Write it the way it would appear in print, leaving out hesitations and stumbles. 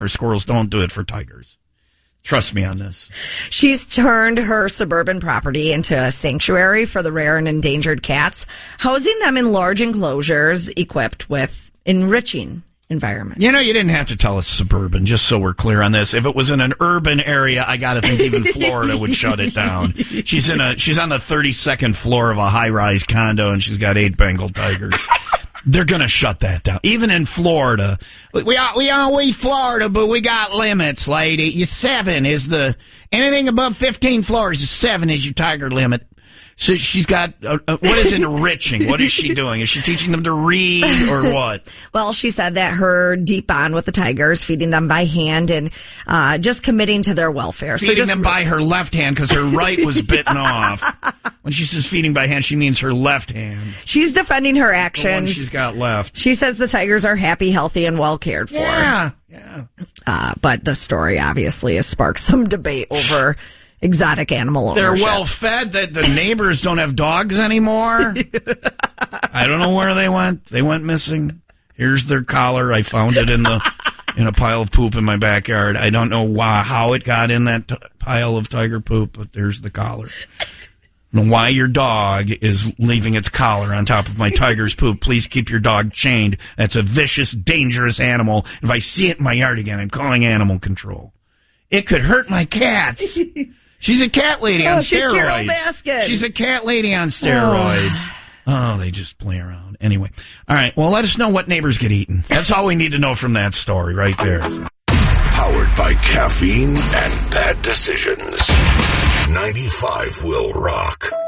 or squirrels. Don't do it for tigers. Trust me on this. She's turned her suburban property into a sanctuary for the rare and endangered cats, housing them in large enclosures equipped with enriching environments. You know, you didn't have to tell us suburban, just so we're clear on this. If it was in an urban area, I got to think even Florida would shut it down. She's on the 32nd floor of a high-rise condo, and she's got 8 Bengal tigers. They're going to shut that down. Even in Florida. We Florida, but we got limits, lady. 7 is anything above 15 floors, 7 is your tiger limit. So she's got, what is enriching? What is she doing? Is she teaching them to read or what? Well, she said that her deep bond with the tigers, feeding them by hand and just committing to their welfare. Feeding them by her left hand because her right was bitten off. When she says feeding by hand, she means her left hand. She's defending her actions. The one she's got left. She says the tigers are happy, healthy, and well cared for. Yeah. But the story obviously has sparked some debate over exotic animal ownership. They're well fed. That the neighbors don't have dogs anymore. I don't know where they went. They went missing. Here's their collar. I found it in a pile of poop in my backyard. I don't know how it got in that pile of tiger poop, but there's the collar. I don't know why your dog is leaving its collar on top of my tiger's poop. Please keep your dog chained. That's a vicious, dangerous animal. If I see it in my yard again, I'm calling animal control. It could hurt my cats. She's a cat lady on steroids. She's Carol Baskin. She's a cat lady on steroids. Oh, they just play around. Anyway. All right. Well, let us know what neighbors get eaten. That's all we need to know from that story right there. Powered by caffeine and bad decisions. 95 will rock.